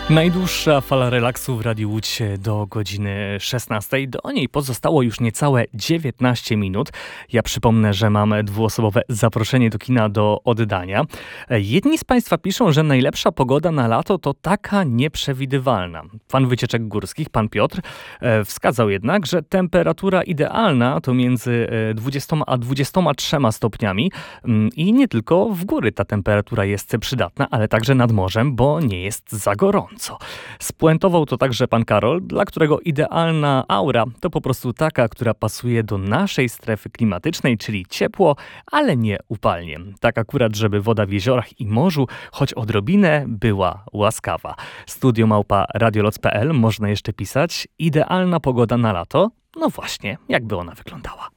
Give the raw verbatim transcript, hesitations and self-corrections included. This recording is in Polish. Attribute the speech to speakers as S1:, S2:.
S1: Najdłuższa fala relaksu w Radiu Łódź do godziny szesnastej. Do niej pozostało już niecałe dziewiętnaście minut. Ja przypomnę, że mam dwuosobowe zaproszenie do kina do oddania. Jedni z Państwa piszą, że najlepsza pogoda na lato to taka nieprzewidywalna. Pan wycieczek górskich, pan Piotr, wskazał jednak, że temperatura idealna to między dwudziestoma a dwudziestoma trzema stopniami i nie tylko w góry ta temperatura jest przydatna, ale także nad morzem, bo nie jest za gorąco. Spuentował to także pan Karol, dla którego idealna aura to po prostu taka, która pasuje do naszej strefy klimatycznej, czyli ciepło, ale nie upalnie. Tak akurat, żeby woda w jeziorach i morzu, choć odrobinę, była łaskawa. Studio małpa radioloc kropka p l można jeszcze pisać. Idealna pogoda na lato? No właśnie, jakby ona wyglądała.